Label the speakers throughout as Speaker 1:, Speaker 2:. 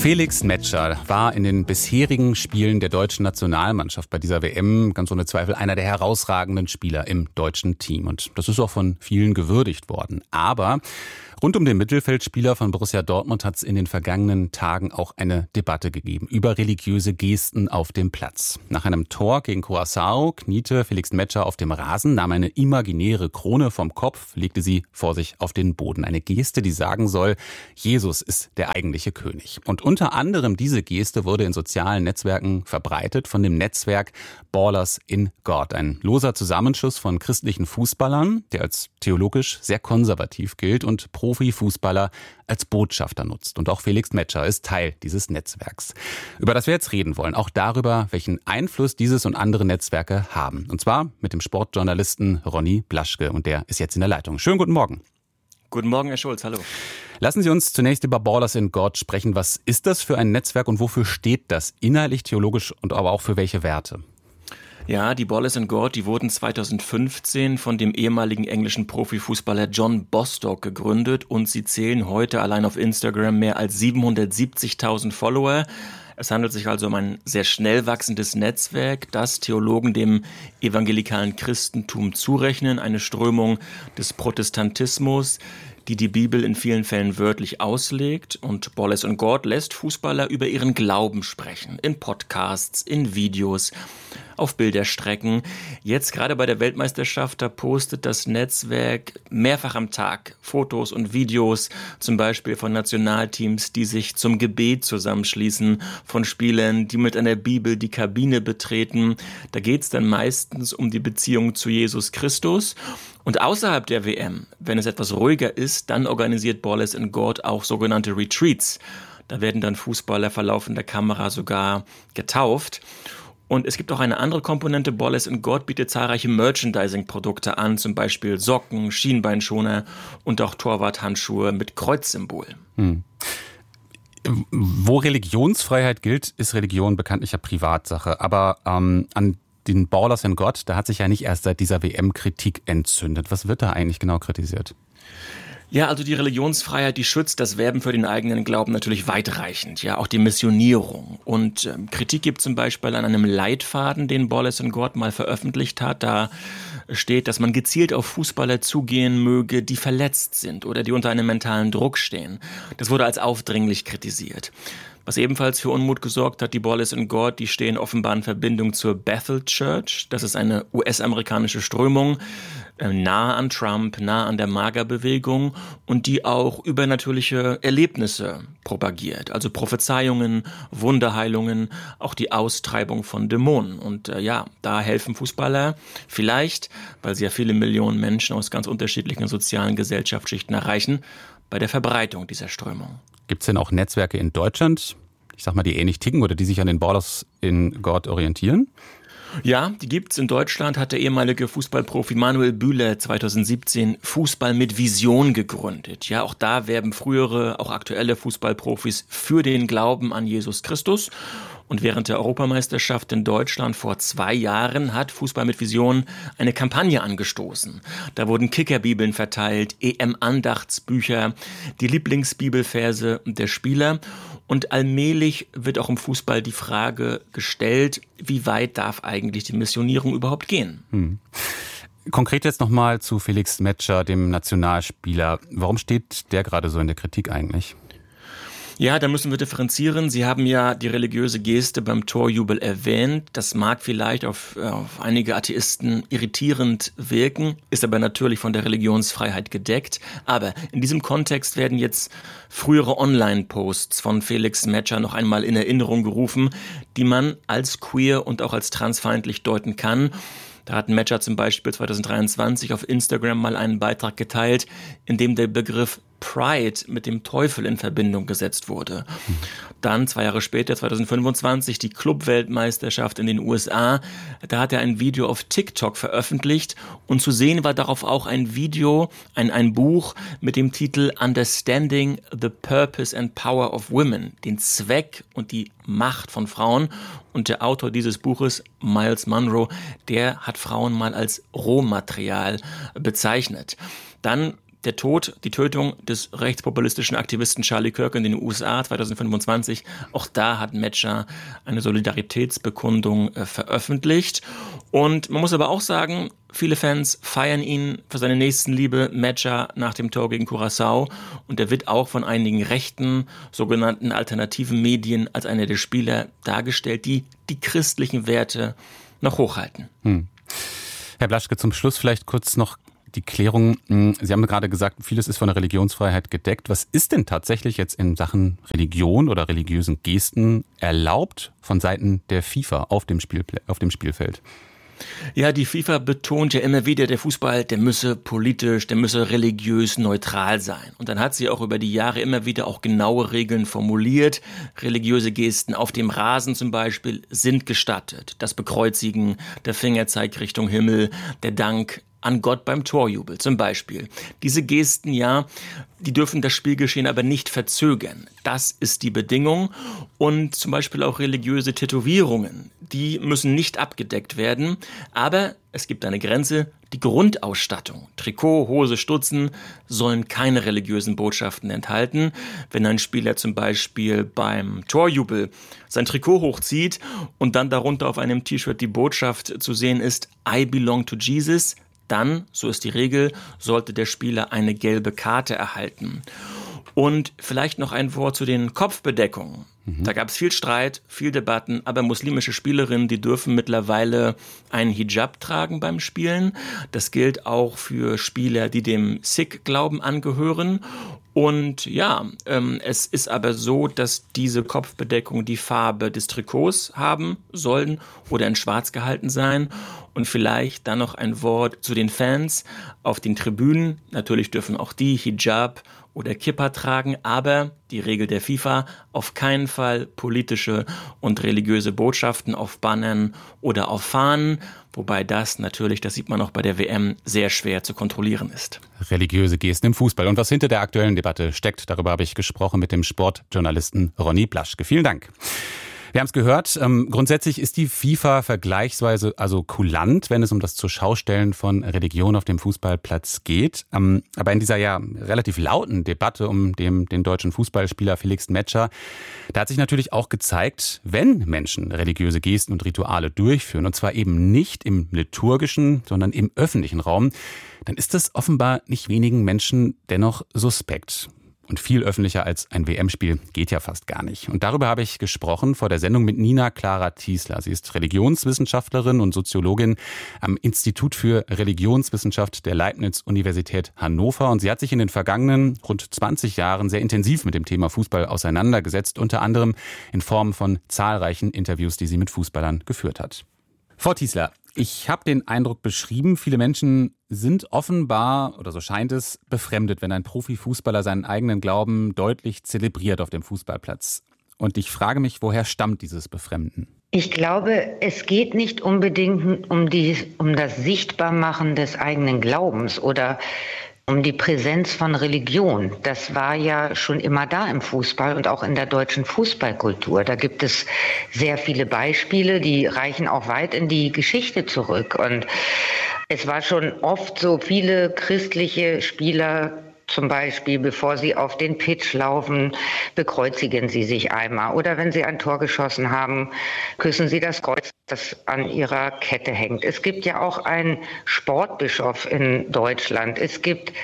Speaker 1: Felix Metscher war in den bisherigen Spielen der deutschen Nationalmannschaft bei dieser WM ganz ohne Zweifel einer der herausragenden Spieler im deutschen Team. Und das ist auch von vielen gewürdigt worden. Aber rund um den Mittelfeldspieler von Borussia Dortmund hat es in den vergangenen Tagen auch eine Debatte gegeben über religiöse Gesten auf dem Platz. Nach einem Tor gegen Curaçao kniete Felix Metscher auf dem Rasen, nahm eine imaginäre Krone vom Kopf, legte sie vor sich auf den Boden. Eine Geste, die sagen soll, Jesus ist der eigentliche König. Und unter anderem diese Geste wurde in sozialen Netzwerken verbreitet von dem Netzwerk Ballers in God. Ein loser Zusammenschluss von christlichen Fußballern, der als theologisch sehr konservativ gilt und Profifußballer als Botschafter nutzt. Und auch Felix Metscher ist Teil dieses Netzwerks. Über das wir jetzt reden wollen, auch darüber, welchen Einfluss dieses und andere Netzwerke haben. Und zwar mit dem Sportjournalisten Ronny Blaschke. Und der ist jetzt in der Leitung. Schönen guten Morgen.
Speaker 2: Guten Morgen, Herr Schulz. Hallo.
Speaker 1: Lassen Sie uns zunächst über Ballers in God sprechen. Was ist das für ein Netzwerk und wofür steht das? Inhaltlich, theologisch und aber auch für welche Werte?
Speaker 2: Ja, die Ballers in God, die wurden 2015 von dem ehemaligen englischen Profifußballer John Bostock gegründet und sie zählen heute allein auf Instagram mehr als 770.000 Follower. Es handelt sich also um ein sehr schnell wachsendes Netzwerk, das Theologen dem evangelikalen Christentum zurechnen, eine Strömung des Protestantismus, die die Bibel in vielen Fällen wörtlich auslegt. Und Ballers in God lässt Fußballer über ihren Glauben sprechen, in Podcasts, in Videos, auf Bilderstrecken. Jetzt gerade bei der Weltmeisterschaft, da postet das Netzwerk mehrfach am Tag Fotos und Videos, zum Beispiel von Nationalteams, die sich zum Gebet zusammenschließen, von Spielern, die mit einer Bibel die Kabine betreten. Da geht es dann meistens um die Beziehung zu Jesus Christus. Und außerhalb der WM, wenn es etwas ruhiger ist, dann organisiert Ballers in God auch sogenannte Retreats. Da werden dann Fußballer vor laufender Kamera sogar getauft. Und es gibt auch eine andere Komponente. Ballers in God bietet zahlreiche Merchandising-Produkte an, zum Beispiel Socken, Schienbeinschoner und auch Torwarthandschuhe mit Kreuzsymbol.
Speaker 1: Wo Religionsfreiheit gilt, ist Religion bekanntlich ja Privatsache. Aber an den Ballers in God, da hat sich ja nicht erst seit dieser WM Kritik entzündet. Was wird da eigentlich genau kritisiert?
Speaker 2: Ja, also die Religionsfreiheit, die schützt das Werben für den eigenen Glauben natürlich weitreichend, ja, auch die Missionierung. Und Kritik gibt zum Beispiel an einem Leitfaden, den Ballers in God mal veröffentlicht hat. Da steht, dass man gezielt auf Fußballer zugehen möge, die verletzt sind oder die unter einem mentalen Druck stehen. Das wurde als aufdringlich kritisiert. Was ebenfalls für Unmut gesorgt hat, die Ballers in God, die stehen offenbar in Verbindung zur Bethel Church. Das ist eine US-amerikanische Strömung, nahe an Trump, nahe an der MAGA-Bewegung und die auch übernatürliche Erlebnisse propagiert. Also Prophezeiungen, Wunderheilungen, auch die Austreibung von Dämonen. Und da helfen Fußballer vielleicht, weil sie ja viele Millionen Menschen aus ganz unterschiedlichen sozialen Gesellschaftsschichten erreichen, bei der Verbreitung dieser Strömung.
Speaker 1: Gibt es denn auch Netzwerke in Deutschland, ich sag mal, die ähnlich ticken oder die sich an den Ballers in God orientieren?
Speaker 2: Ja, die gibt's. In Deutschland hat der ehemalige Fußballprofi Manuel Bühler 2017 Fußball mit Vision gegründet. Ja, auch da werben frühere, auch aktuelle Fußballprofis für den Glauben an Jesus Christus. Und während der Europameisterschaft in Deutschland vor 2 Jahren hat Fußball mit Vision eine Kampagne angestoßen. Da wurden Kickerbibeln verteilt, EM-Andachtsbücher, die Lieblingsbibelverse der Spieler. Und allmählich wird auch im Fußball die Frage gestellt, wie weit darf eigentlich die Missionierung überhaupt gehen?
Speaker 1: Konkret jetzt nochmal zu Felix Metscher, dem Nationalspieler. Warum steht der gerade so in der Kritik eigentlich?
Speaker 2: Ja, da müssen wir differenzieren. Sie haben ja die religiöse Geste beim Torjubel erwähnt. Das mag vielleicht auf einige Atheisten irritierend wirken, ist aber natürlich von der Religionsfreiheit gedeckt. Aber in diesem Kontext werden jetzt frühere Online-Posts von Felix Metscher noch einmal in Erinnerung gerufen, die man als queer und auch als transfeindlich deuten kann. Da hat Metscher zum Beispiel 2023 auf Instagram mal einen Beitrag geteilt, in dem der Begriff Pride mit dem Teufel in Verbindung gesetzt wurde. Dann 2 Jahre später, 2025, die Clubweltmeisterschaft in den USA. Da hat er ein Video auf TikTok veröffentlicht und zu sehen war darauf auch ein Video, ein Buch mit dem Titel Understanding the Purpose and Power of Women, den Zweck und die Macht von Frauen. Und der Autor dieses Buches, Miles Monroe, der hat Frauen mal als Rohmaterial bezeichnet. Dann der Tod, die Tötung des rechtspopulistischen Aktivisten Charlie Kirk in den USA 2025. Auch da hat Mecha eine Solidaritätsbekundung veröffentlicht. Und man muss aber auch sagen, viele Fans feiern ihn für seine Nächstenliebe, Mecha, nach dem Tor gegen Curaçao. Und er wird auch von einigen rechten, sogenannten alternativen Medien als einer der Spieler dargestellt, die die christlichen Werte noch hochhalten.
Speaker 1: Herr Blaschke, zum Schluss vielleicht kurz noch die Klärung. Sie haben gerade gesagt, vieles ist von der Religionsfreiheit gedeckt. Was ist denn tatsächlich jetzt in Sachen Religion oder religiösen Gesten erlaubt von Seiten der FIFA auf dem Spielfeld?
Speaker 2: Ja, die FIFA betont ja immer wieder, der Fußball, der müsse politisch, der müsse religiös neutral sein. Und dann hat sie auch über die Jahre immer wieder auch genaue Regeln formuliert. Religiöse Gesten auf dem Rasen zum Beispiel sind gestattet. Das Bekreuzigen, der Fingerzeig Richtung Himmel, der Dank an Gott beim Torjubel zum Beispiel. Diese Gesten, ja, die dürfen das Spielgeschehen aber nicht verzögern. Das ist die Bedingung. Und zum Beispiel auch religiöse Tätowierungen, die müssen nicht abgedeckt werden. Aber es gibt eine Grenze, die Grundausstattung. Trikot, Hose, Stutzen sollen keine religiösen Botschaften enthalten. Wenn ein Spieler zum Beispiel beim Torjubel sein Trikot hochzieht und dann darunter auf einem T-Shirt die Botschaft zu sehen ist, I belong to Jesus, dann, so ist die Regel, sollte der Spieler eine gelbe Karte erhalten. Und vielleicht noch ein Wort zu den Kopfbedeckungen. Da gab es viel Streit, viel Debatten, aber muslimische Spielerinnen, die dürfen mittlerweile einen Hijab tragen beim Spielen. Das gilt auch für Spieler, die dem Sikh-Glauben angehören. Und ja, es ist aber so, dass diese Kopfbedeckung die Farbe des Trikots haben sollen oder in schwarz gehalten sein. Und vielleicht dann noch ein Wort zu den Fans auf den Tribünen. Natürlich dürfen auch die Hijab oder Kippa tragen, aber die Regel der FIFA, auf keinen Fall politische und religiöse Botschaften auf Bannern oder auf Fahnen, wobei das natürlich, das sieht man auch bei der WM, sehr schwer zu kontrollieren ist.
Speaker 1: Religiöse Gesten im Fußball und was hinter der aktuellen Debatte steckt, darüber habe ich gesprochen mit dem Sportjournalisten Ronny Blaschke. Vielen Dank. Wir haben es gehört, grundsätzlich ist die FIFA vergleichsweise kulant, wenn es um das Zurschaustellen von Religion auf dem Fußballplatz geht. Aber in dieser ja relativ lauten Debatte um den deutschen Fußballspieler Felix Mecha, da hat sich natürlich auch gezeigt, wenn Menschen religiöse Gesten und Rituale durchführen, und zwar eben nicht im liturgischen, sondern im öffentlichen Raum, dann ist das offenbar nicht wenigen Menschen dennoch suspekt. Und viel öffentlicher als ein WM-Spiel geht ja fast gar nicht. Und darüber habe ich gesprochen vor der Sendung mit Nina Clara Tiesler. Sie ist Religionswissenschaftlerin und Soziologin am Institut für Religionswissenschaft der Leibniz-Universität Hannover. Und sie hat sich in den vergangenen rund 20 Jahren sehr intensiv mit dem Thema Fußball auseinandergesetzt, unter anderem in Form von zahlreichen Interviews, die sie mit Fußballern geführt hat. Frau Tiesler, ich habe den Eindruck beschrieben, viele Menschen sind offenbar, oder so scheint es, befremdet, wenn ein Profifußballer seinen eigenen Glauben deutlich zelebriert auf dem Fußballplatz. Und ich frage mich, woher stammt dieses Befremden?
Speaker 3: Ich glaube, es geht nicht unbedingt um das Sichtbarmachen des eigenen Glaubens oder um die Präsenz von Religion. Das war ja schon immer da im Fußball und auch in der deutschen Fußballkultur. Da gibt es sehr viele Beispiele, die reichen auch weit in die Geschichte zurück. Und es war schon oft so, viele christliche Spieler zum Beispiel, bevor sie auf den Pitch laufen, bekreuzigen sie sich einmal. Oder wenn sie ein Tor geschossen haben, küssen sie das Kreuz, das an ihrer Kette hängt. Es gibt ja auch einen Sportbischof in Deutschland. Es gibt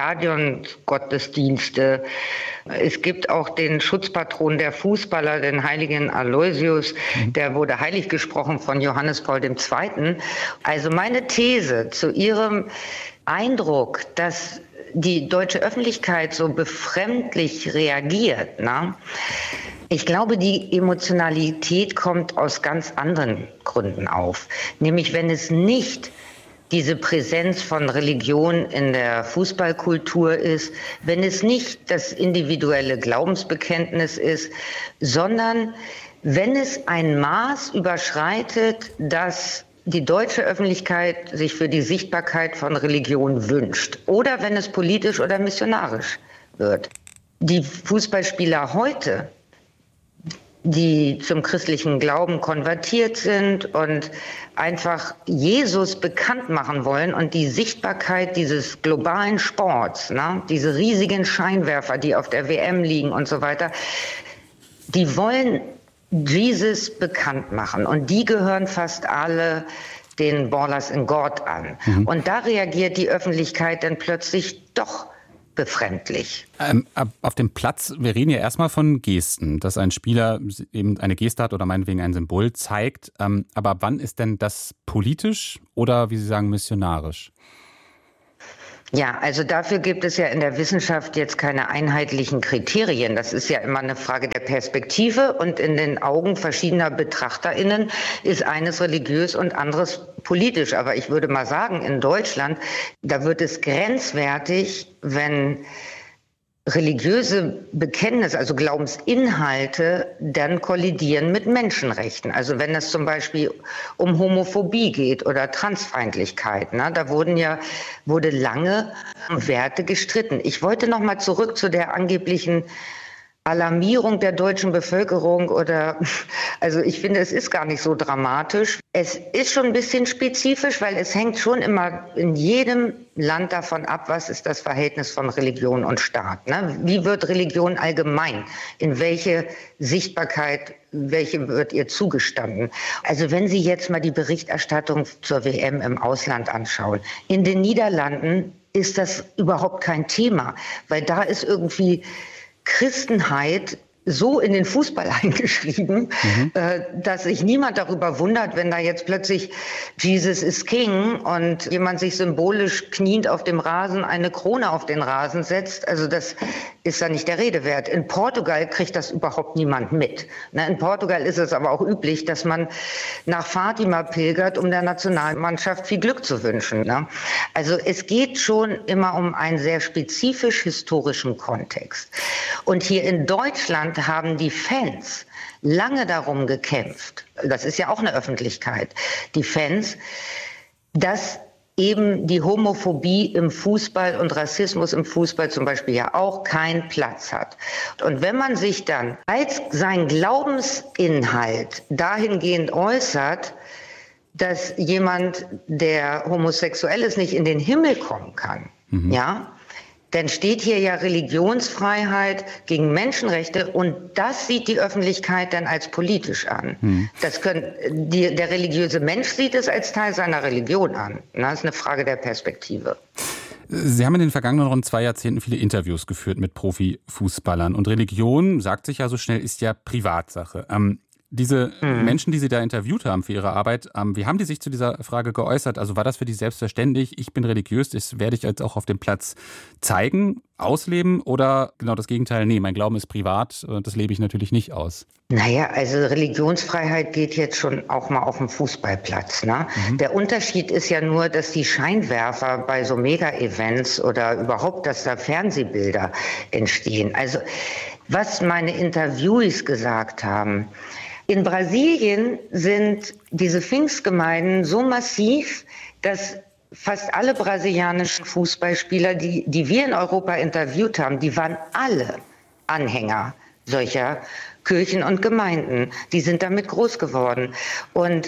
Speaker 3: Stadiongottesdienste. Es gibt auch den Schutzpatron der Fußballer, den heiligen Aloysius. Der wurde heilig gesprochen von Johannes Paul II. Also meine These zu Ihrem Eindruck, dass die deutsche Öffentlichkeit so befremdlich reagiert, ne? Ich glaube, die Emotionalität kommt aus ganz anderen Gründen auf. Nämlich, wenn es nicht diese Präsenz von Religion in der Fußballkultur ist, wenn es nicht das individuelle Glaubensbekenntnis ist, sondern wenn es ein Maß überschreitet, das die deutsche Öffentlichkeit sich für die Sichtbarkeit von Religion wünscht oder wenn es politisch oder missionarisch wird. Die Fußballspieler heute, die zum christlichen Glauben konvertiert sind und einfach Jesus bekannt machen wollen und die Sichtbarkeit dieses globalen Sports, ne, diese riesigen Scheinwerfer, die auf der WM liegen und so weiter, die wollen Jesus bekannt machen und die gehören fast alle den Ballers in God an. Und da reagiert die Öffentlichkeit dann plötzlich doch befremdlich.
Speaker 1: Auf dem Platz, wir reden ja erstmal von Gesten, dass ein Spieler eben eine Geste hat oder meinetwegen ein Symbol zeigt. Aber wann ist denn das politisch oder, wie Sie sagen, missionarisch?
Speaker 3: Ja, also dafür gibt es ja in der Wissenschaft jetzt keine einheitlichen Kriterien. Das ist ja immer eine Frage der Perspektive und in den Augen verschiedener BetrachterInnen ist eines religiös und anderes politisch. Aber ich würde mal sagen, in Deutschland, da wird es grenzwertig, wenn religiöse Bekenntnisse, also Glaubensinhalte, dann kollidieren mit Menschenrechten. Also wenn es zum Beispiel um Homophobie geht oder Transfeindlichkeit, ne, da wurde lange Werte gestritten. Ich wollte noch mal zurück zu der angeblichen Alarmierung der deutschen Bevölkerung also ich finde, es ist gar nicht so dramatisch. Es ist schon ein bisschen spezifisch, weil es hängt schon immer in jedem Land davon ab, was ist das Verhältnis von Religion und Staat. Ne? Wie wird Religion allgemein? In welche Sichtbarkeit, welche wird ihr zugestanden? Also wenn Sie jetzt mal die Berichterstattung zur WM im Ausland anschauen, in den Niederlanden ist das überhaupt kein Thema, weil da ist irgendwie Christenheit so in den Fußball eingeschrieben, dass sich niemand darüber wundert, wenn da jetzt plötzlich Jesus is King und jemand sich symbolisch kniend auf dem Rasen eine Krone auf den Rasen setzt. Also das ist ja nicht der Rede wert. In Portugal kriegt das überhaupt niemand mit. In Portugal ist es aber auch üblich, dass man nach Fatima pilgert, um der Nationalmannschaft viel Glück zu wünschen. Also es geht schon immer um einen sehr spezifisch historischen Kontext. Und hier in Deutschland haben die Fans lange darum gekämpft, das ist ja auch eine Öffentlichkeit, die Fans, dass eben die Homophobie im Fußball und Rassismus im Fußball zum Beispiel ja auch keinen Platz hat. Und wenn man sich dann als sein Glaubensinhalt dahingehend äußert, dass jemand, der homosexuell ist, nicht in den Himmel kommen kann, ja, dann steht hier ja Religionsfreiheit gegen Menschenrechte und das sieht die Öffentlichkeit dann als politisch an. Der religiöse Mensch sieht es als Teil seiner Religion an. Das ist eine Frage der Perspektive.
Speaker 1: Sie haben in den vergangenen rund 2 Jahrzehnten viele Interviews geführt mit Profifußballern und Religion, sagt sich ja so schnell, ist ja Privatsache. Diese Menschen, die Sie da interviewt haben für Ihre Arbeit, wie haben die sich zu dieser Frage geäußert? Also war das für die selbstverständlich, ich bin religiös, das werde ich jetzt auch auf dem Platz zeigen, ausleben oder genau das Gegenteil, nee, mein Glauben ist privat, das lebe ich natürlich nicht aus?
Speaker 3: Naja, also Religionsfreiheit geht jetzt schon auch mal auf dem Fußballplatz. Ne? Der Unterschied ist ja nur, dass die Scheinwerfer bei so Mega-Events oder überhaupt, dass da Fernsehbilder entstehen. Also was meine Interviewees gesagt haben, in Brasilien sind diese Pfingstgemeinden so massiv, dass fast alle brasilianischen Fußballspieler, die wir in Europa interviewt haben, die waren alle Anhänger solcher Kirchen und Gemeinden. Die sind damit groß geworden. Und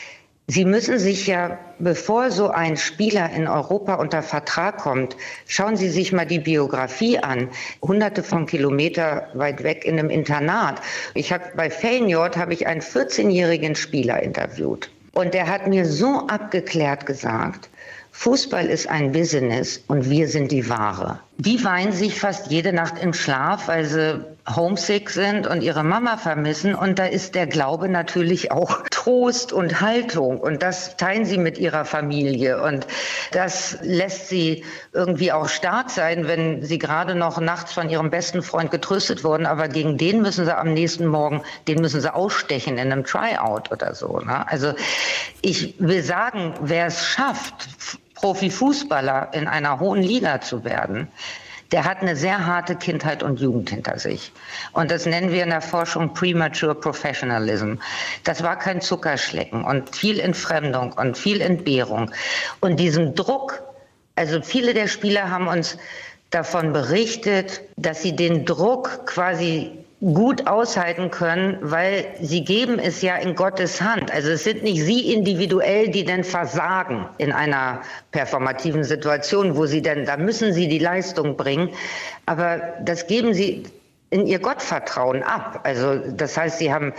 Speaker 3: Sie müssen sich ja, bevor so ein Spieler in Europa unter Vertrag kommt, schauen Sie sich mal die Biografie an. Hunderte von Kilometer weit weg in einem Internat. Bei Feyenoord habe ich einen 14-jährigen Spieler interviewt. Und der hat mir so abgeklärt gesagt, Fußball ist ein Business und wir sind die Ware. Die weinen sich fast jede Nacht im Schlaf, weil sie homesick sind und ihre Mama vermissen. Und da ist der Glaube natürlich auch Trost und Haltung. Und das teilen sie mit ihrer Familie. Und das lässt sie irgendwie auch stark sein, wenn sie gerade noch nachts von ihrem besten Freund getröstet wurden. Aber gegen den müssen sie am nächsten Morgen, den müssen sie ausstechen in einem Tryout oder so. Ne? Also ich will sagen, wer es schafft, Profifußballer in einer hohen Liga zu werden, der hat eine sehr harte Kindheit und Jugend hinter sich. Und das nennen wir in der Forschung Premature Professionalism. Das war kein Zuckerschlecken und viel Entfremdung und viel Entbehrung. Und diesen Druck, also viele der Spieler haben uns davon berichtet, dass sie den Druck quasi gut aushalten können, weil sie geben es ja in Gottes Hand. Also es sind nicht sie individuell, die denn versagen in einer performativen Situation, da müssen sie die Leistung bringen, aber das geben sie in ihr Gottvertrauen ab. Also das heißt,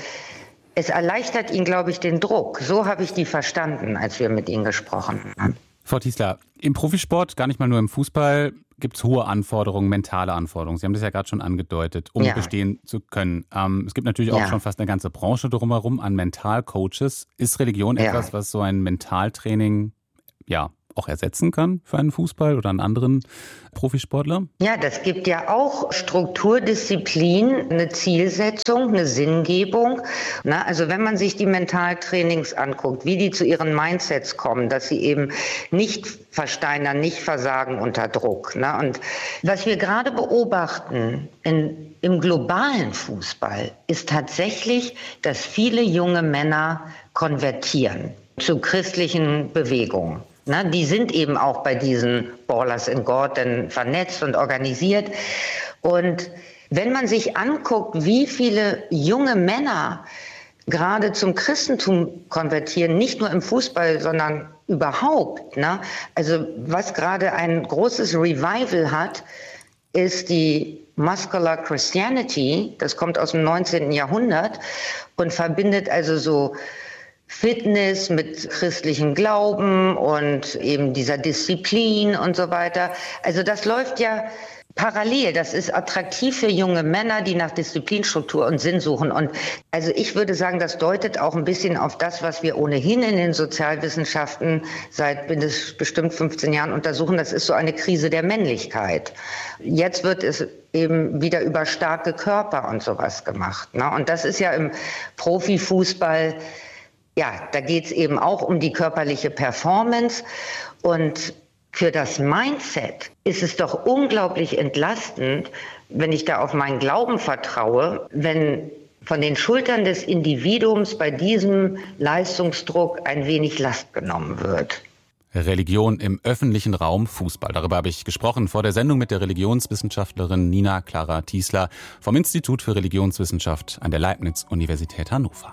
Speaker 3: es erleichtert ihnen, glaube ich, den Druck. So habe ich die verstanden, als wir mit ihnen gesprochen haben.
Speaker 1: Frau Tiesler, im Profisport, gar nicht mal nur im Fußball, gibt es hohe Anforderungen, mentale Anforderungen. Sie haben das ja gerade schon angedeutet, um bestehen zu können. Es gibt natürlich auch schon fast eine ganze Branche drumherum an Mentalcoaches. Ist Religion etwas, was so ein Mentaltraining auch ersetzen kann für einen Fußball oder einen anderen Profisportler?
Speaker 3: Ja, das gibt ja auch Strukturdisziplin, eine Zielsetzung, eine Sinngebung. Also wenn man sich die Mentaltrainings anguckt, wie die zu ihren Mindsets kommen, dass sie eben nicht versteinern, nicht versagen unter Druck. Und was wir gerade beobachten im globalen Fußball ist tatsächlich, dass viele junge Männer konvertieren zu christlichen Bewegungen. Die sind eben auch bei diesen Ballers in God dann vernetzt und organisiert. Und wenn man sich anguckt, wie viele junge Männer gerade zum Christentum konvertieren, nicht nur im Fußball, sondern überhaupt. Also was gerade ein großes Revival hat, ist die Muscular Christianity. Das kommt aus dem 19. Jahrhundert und verbindet also so Fitness mit christlichem Glauben und eben dieser Disziplin und so weiter. Also das läuft ja parallel. Das ist attraktiv für junge Männer, die nach Disziplinstruktur und Sinn suchen. Und also ich würde sagen, das deutet auch ein bisschen auf das, was wir ohnehin in den Sozialwissenschaften seit bestimmt 15 Jahren untersuchen. Das ist so eine Krise der Männlichkeit. Jetzt wird es eben wieder über starke Körper und sowas gemacht. Und das ist ja im Profifußball. Ja, da geht es eben auch um die körperliche Performance und für das Mindset ist es doch unglaublich entlastend, wenn ich da auf meinen Glauben vertraue, wenn von den Schultern des Individuums bei diesem Leistungsdruck ein wenig Last genommen wird.
Speaker 1: Religion im öffentlichen Raum, Fußball. Darüber habe ich gesprochen vor der Sendung mit der Religionswissenschaftlerin Nina Clara Tiesler vom Institut für Religionswissenschaft an der Leibniz-Universität Hannover.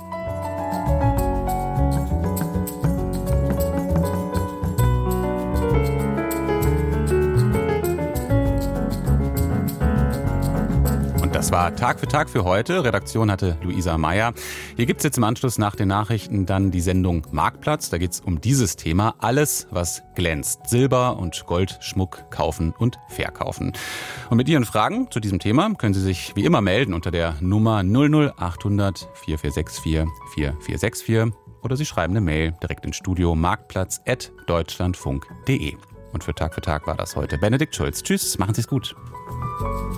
Speaker 1: Das war Tag für Tag für heute. Redaktion hatte Luisa Meyer. Hier gibt's jetzt im Anschluss nach den Nachrichten dann die Sendung Marktplatz. Da geht's um dieses Thema. Alles, was glänzt. Silber- und Goldschmuck kaufen und verkaufen. Und mit Ihren Fragen zu diesem Thema können Sie sich wie immer melden unter der Nummer 00800 4464 4464 oder Sie schreiben eine Mail direkt ins Studio marktplatz@deutschlandfunk.de. Und für Tag war das heute Benedikt Schulz. Tschüss, machen Sie es gut.